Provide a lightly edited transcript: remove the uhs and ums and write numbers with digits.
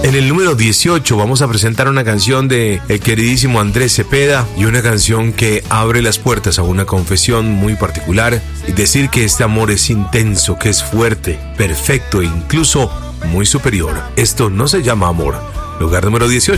En el número 18 vamos a presentar una canción de el queridísimo Andrés Cepeda y una canción que abre las puertas a una confesión muy particular y decir que este amor es intenso, que es fuerte, perfecto e incluso muy superior. Esto no se llama amor. Lugar número 18.